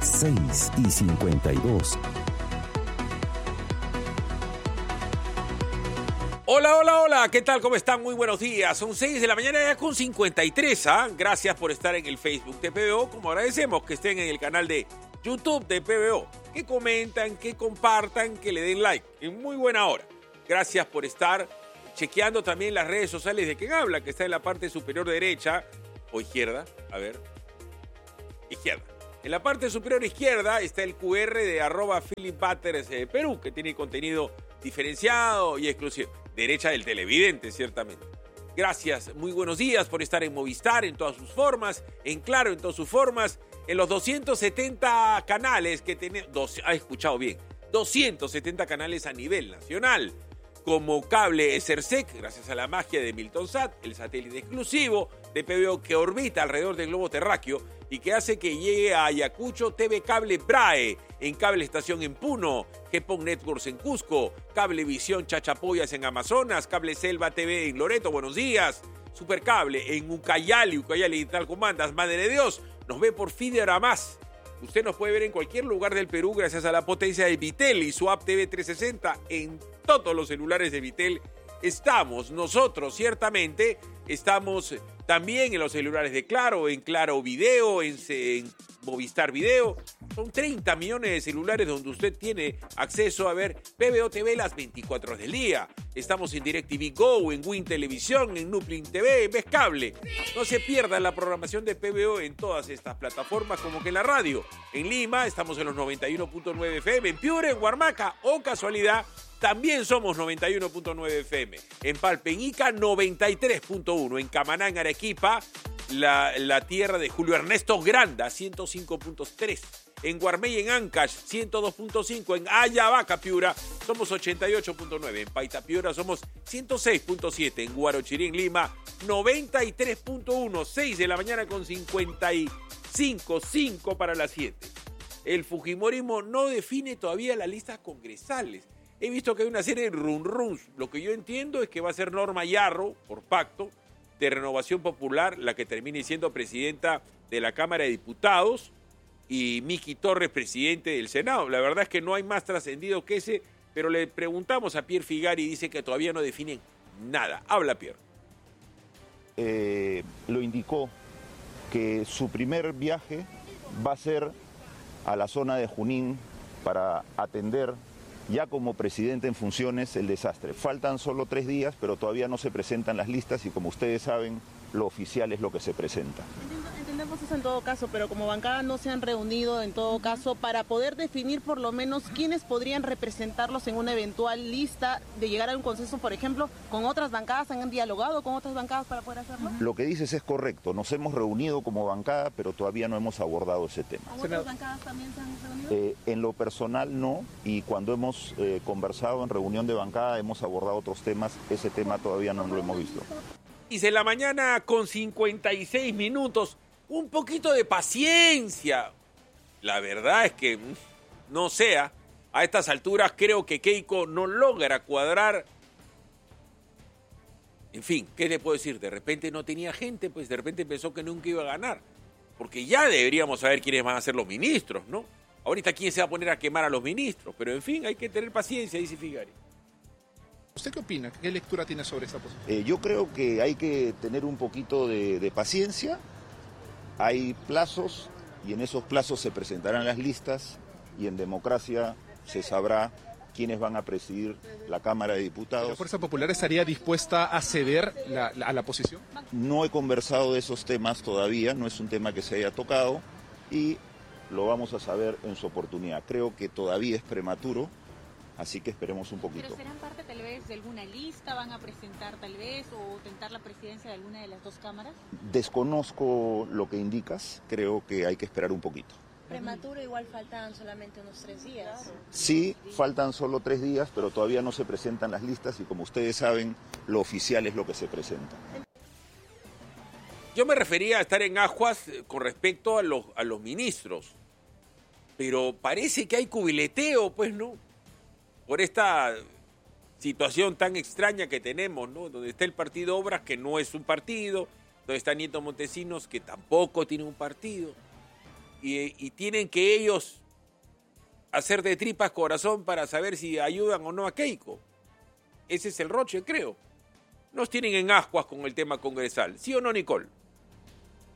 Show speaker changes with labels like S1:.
S1: 6:52.
S2: Hola, hola, hola, ¿qué tal? ¿Cómo están? Muy buenos días. Son 6 de la mañana ya con 53, ¿ah? Gracias por estar en el Facebook de PBO, como agradecemos que estén en el canal de YouTube de PBO, que comentan, que compartan, que le den like. En muy buena hora. Gracias por estar chequeando también las redes sociales de Quien Habla, que está en la parte superior derecha o izquierda. A ver, izquierda. En la parte superior izquierda está el QR de @PhilipButters Perú, que tiene contenido diferenciado y exclusivo. Derecha del televidente, ciertamente. Gracias, muy buenos días por estar en Movistar en todas sus formas, en Claro en todas sus formas, en los 270 canales que tenemos, ha escuchado bien, 270 canales a nivel nacional, como cable Esersec, gracias a la magia de Miltonsat, el satélite exclusivo de PBO que orbita alrededor del globo terráqueo y que hace que llegue a Ayacucho TV Cable BRAE, en Cable Estación en Puno, GPON Networks en Cusco, Cablevisión Chachapoyas en Amazonas, Cable Selva TV en Loreto, buenos días, Supercable en Ucayali Digital Comandas, Madre de Dios, nos ve por Fidera Más. Usted nos puede ver en cualquier lugar del Perú gracias a la potencia de Vitel y su app TV 360 en todos los celulares de Vitel. Estamos nosotros, ciertamente, estamos también en los celulares de Claro, en Claro Video, en Movistar Video. Son 30 millones de celulares donde usted tiene acceso a ver PBO TV las 24 horas del día. Estamos en DirecTV Go, en Win Televisión, en Nuplin TV, en Vez Cable. No se pierda la programación de PBO en todas estas plataformas como que en la radio. En Lima estamos en los 91.9 FM, en Piura, en Huarmaca o casualidad, también somos 91.9 FM. En Palpeñica, 93.1. En Camaná, en Arequipa, la tierra de Julio Ernesto Granda, 105.3. En Guarmey, en Ancash, 102.5. En Ayabaca, Piura, somos 88.9. En Paita, Piura, somos 106.7. En Guarochirí, en Lima, 93.1. 6 de la mañana con 55. 5 para las 7. El Fujimorismo no define todavía las listas congresales. He visto que hay una serie de run-runs. Lo que yo entiendo es que va a ser Norma Yarro, por pacto, de Renovación Popular, la que termine siendo presidenta de la Cámara de Diputados, y Miki Torres, presidente del Senado. La verdad es que no hay más trascendido que ese, pero le preguntamos a Pierre Figari y dice que todavía no definen nada. Habla, Pierre.
S3: Lo indicó que su primer viaje va a ser a la zona de Junín para atender ya como presidente en funciones el desastre. Faltan solo 3 días, pero todavía no se presentan las listas y como ustedes saben, lo oficial es lo que se presenta.
S4: Entendemos eso en todo caso, pero como bancada no se han reunido en todo caso para poder definir por lo menos quiénes podrían representarlos en una eventual lista de llegar a un consenso, por ejemplo, con otras bancadas. ¿Han dialogado con otras bancadas para poder hacerlo?
S3: Lo que dices es correcto, nos hemos reunido como bancada, pero todavía no hemos abordado ese tema.
S4: ¿Con otras bancadas también se han reunido?
S3: En lo personal no, y cuando hemos conversado en reunión de bancada hemos abordado otros temas, ese tema todavía no lo hemos visto.
S2: Dice la mañana con 56 minutos. Un poquito de paciencia. La verdad es que, no sea, a estas alturas creo que Keiko no logra cuadrar. En fin, ¿qué le puedo decir? De repente no tenía gente, pues de repente pensó que nunca iba a ganar. Porque ya deberíamos saber quiénes van a ser los ministros, ¿no? Ahorita quién se va a poner a quemar a los ministros. Pero en fin, hay que tener paciencia, dice Figari.
S5: ¿Usted qué opina? ¿Qué lectura tiene sobre esta posición?
S3: Yo creo que hay que tener un poquito de paciencia. Hay plazos y en esos plazos se presentarán las listas y en democracia se sabrá quiénes van a presidir la Cámara de Diputados.
S5: ¿La Fuerza Popular estaría dispuesta a ceder a la posición?
S3: No he conversado de esos temas todavía, no es un tema que se haya tocado y lo vamos a saber en su oportunidad. Creo que todavía es prematuro, así que esperemos un poquito.
S6: ¿Pero serán parte tal vez de alguna lista? ¿Van a presentar tal vez o tentar la presidencia de alguna de las dos cámaras?
S3: Desconozco lo que indicas, creo que hay que esperar un poquito.
S7: Prematuro, igual faltan solamente unos 3 días.
S3: Sí, faltan solo 3 días, pero todavía no se presentan las listas y como ustedes saben, lo oficial es lo que se presenta.
S2: Yo me refería a estar en aguas con respecto a los ministros, pero parece que hay cubileteo, pues, ¿no? Por esta situación tan extraña que tenemos, ¿no? Donde está el Partido Obras, que no es un partido, donde está Nieto Montesinos, que tampoco tiene un partido. y tienen que ellos hacer de tripas corazón para saber si ayudan o no a Keiko. Ese es el roche, creo. Nos tienen en ascuas con el tema congresal. ¿Sí o no, Nicole?